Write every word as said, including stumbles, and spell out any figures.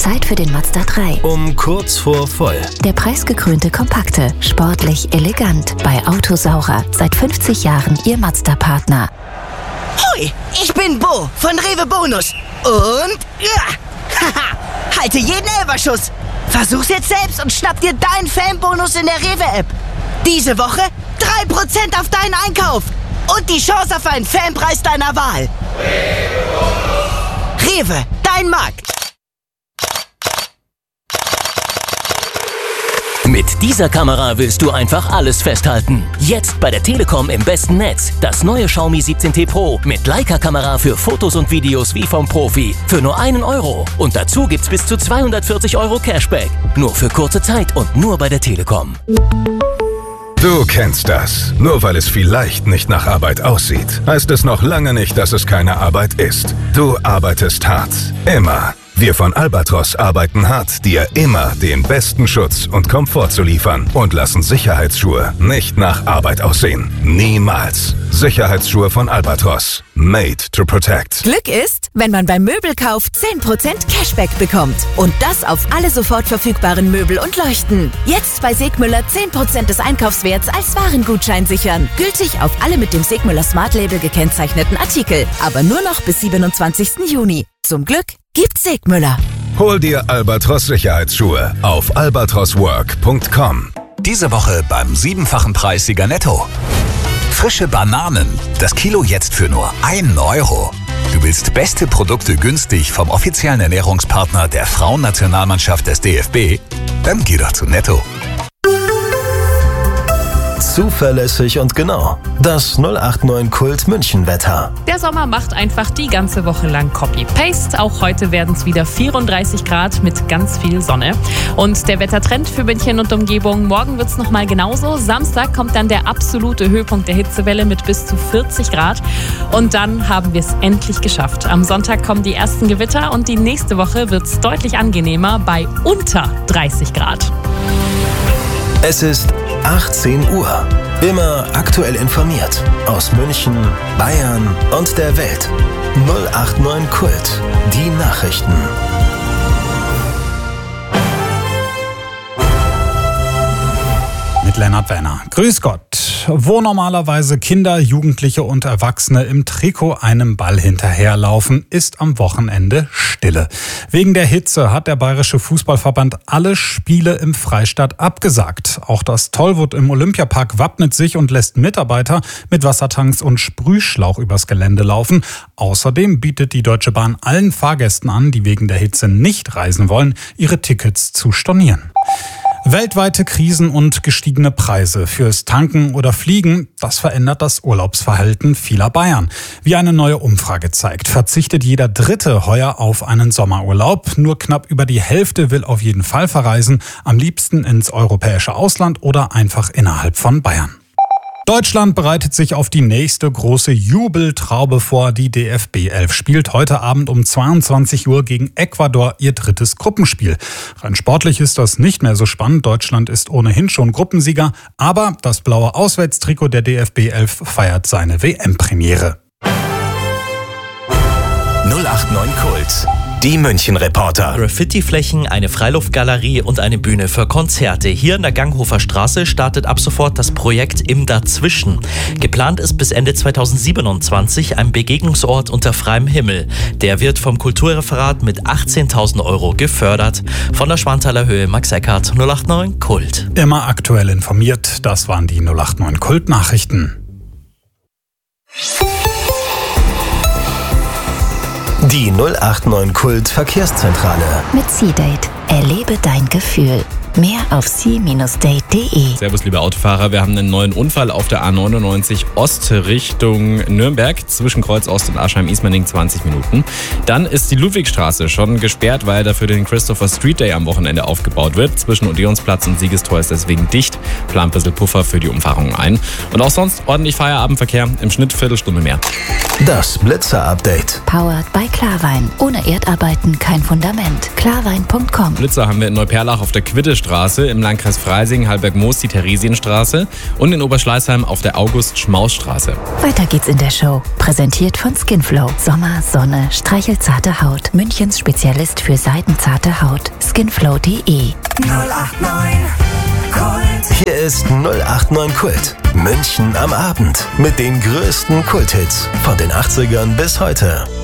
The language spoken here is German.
Zeit für den Mazda drei. Um kurz vor voll. Der preisgekrönte Kompakte, sportlich elegant, bei Autosaurer. Seit fünfzig Jahren Ihr Mazda-Partner. Hui, ich bin Bo von Rewe Bonus. Und, ja, haha, halte jeden Elferschuss. Versuch's jetzt selbst und schnapp dir deinen Fanbonus in der Rewe-App. Diese Woche drei Prozent auf deinen Einkauf. Und die Chance auf einen Fanpreis deiner Wahl. Rewe, dein Markt. Mit dieser Kamera willst du einfach alles festhalten. Jetzt bei der Telekom im besten Netz. Das neue Xiaomi siebzehn T Pro mit Leica-Kamera für Fotos und Videos wie vom Profi. Für nur einen Euro. Und dazu gibt's bis zu zweihundertvierzig Euro Cashback. Nur für kurze Zeit und nur bei der Telekom. Du kennst das. Nur weil es vielleicht nicht nach Arbeit aussieht, heißt es noch lange nicht, dass es keine Arbeit ist. Du arbeitest hart. Immer. Wir von Albatros arbeiten hart, dir immer den besten Schutz und Komfort zu liefern und lassen Sicherheitsschuhe nicht nach Arbeit aussehen. Niemals. Sicherheitsschuhe von Albatros. Made to protect. Glück ist, wenn man beim Möbelkauf zehn Prozent Cashback bekommt. Und das auf alle sofort verfügbaren Möbel und Leuchten. Jetzt bei Segmüller zehn Prozent des Einkaufswerts als Warengutschein sichern. Gültig auf alle mit dem Segmüller Smart Label gekennzeichneten Artikel. Aber nur noch bis siebenundzwanzigsten Juni. Zum Glück gibt's Segmüller. Hol dir Albatros Sicherheitsschuhe auf albatros work punkt com. Diese Woche beim siebenfachen Preissieger Netto. Frische Bananen. Das Kilo jetzt für nur einen Euro. Du willst beste Produkte günstig vom offiziellen Ernährungspartner der Frauennationalmannschaft des D F B? Dann geh doch zu Netto. Zuverlässig und genau. Das null acht neun Kult München Wetter. Der Sommer macht einfach die ganze Woche lang Copy-Paste. Auch heute werden es wieder vierunddreißig Grad mit ganz viel Sonne. Und der Wettertrend für München und Umgebung. Morgen wird es nochmal genauso. Samstag kommt dann der absolute Höhepunkt der Hitzewelle mit bis zu vierzig Grad. Und dann haben wir es endlich geschafft. Am Sonntag kommen die ersten Gewitter und die nächste Woche wird es deutlich angenehmer bei unter dreißig Grad. Es ist achtzehn Uhr. Immer aktuell informiert. Aus München, Bayern und der Welt. null acht neun Kult. Die Nachrichten. Mit Lennart Werner. Grüß Gott. Wo normalerweise Kinder, Jugendliche und Erwachsene im Trikot einem Ball hinterherlaufen, ist am Wochenende Stille. Wegen der Hitze hat der Bayerische Fußballverband alle Spiele im Freistaat abgesagt. Auch das Tollwood im Olympiapark wappnet sich und lässt Mitarbeiter mit Wassertanks und Sprühschlauch übers Gelände laufen. Außerdem bietet die Deutsche Bahn allen Fahrgästen an, die wegen der Hitze nicht reisen wollen, ihre Tickets zu stornieren. Weltweite Krisen und gestiegene Preise fürs Tanken oder Fliegen, das verändert das Urlaubsverhalten vieler Bayern. Wie eine neue Umfrage zeigt, verzichtet jeder Dritte heuer auf einen Sommerurlaub. Nur knapp über die Hälfte will auf jeden Fall verreisen, am liebsten ins europäische Ausland oder einfach innerhalb von Bayern. Deutschland bereitet sich auf die nächste große Jubeltraube vor. Die D F B elf spielt heute Abend um zweiundzwanzig Uhr gegen Ecuador ihr drittes Gruppenspiel. Rein sportlich ist das nicht mehr so spannend. Deutschland ist ohnehin schon Gruppensieger. Aber das blaue Auswärtstrikot der D F B elf feiert seine W M-Premiere. null acht neun Kult. Die München-Reporter. Graffiti-Flächen, eine Freiluftgalerie und eine Bühne für Konzerte. Hier in der Ganghofer Straße startet ab sofort das Projekt Im Dazwischen. Geplant ist bis Ende zweitausendsiebenundzwanzig ein Begegnungsort unter freiem Himmel. Der wird vom Kulturreferat mit achtzehntausend Euro gefördert. Von der Schwanthaler Höhe, Max Eckhardt, null acht neun Kult. Immer aktuell informiert, das waren die null acht neun Kult-Nachrichten. Die null acht neun Kult Verkehrszentrale. Mit C-Date. Erlebe dein Gefühl. Mehr auf c Bindestrich date punkt de. Servus, liebe Autofahrer. Wir haben einen neuen Unfall auf der A neunundneunzig Ost Richtung Nürnberg zwischen Kreuz Ost und Aschheim-Ismaning, zwanzig Minuten. Dann ist die Ludwigstraße schon gesperrt, weil dafür den Christopher Street Day am Wochenende aufgebaut wird. Zwischen Odeonsplatz und Siegestor ist deswegen dicht. Plant ein bisschen Puffer für die Umfahrungen ein. Und auch sonst ordentlich Feierabendverkehr. Im Schnitt Viertelstunde mehr. Das Blitzer-Update. Powered by Klarwein. Ohne Erdarbeiten kein Fundament. Klarwein punkt com. Blitzer haben wir in Neuperlach auf der Quitte Straße, im Landkreis Freising, Halberg-Moos die Theresienstraße und in Oberschleißheim auf der August-Schmaus-Straße. Weiter geht's in der Show. Präsentiert von Skinflow. Sommer, Sonne, streichelzarte Haut. Münchens Spezialist für seidenzarte Haut. skinflow punkt de. null acht neun Kult. Hier ist null acht neun Kult. München am Abend. Mit den größten Kulthits von den achtzigern bis heute.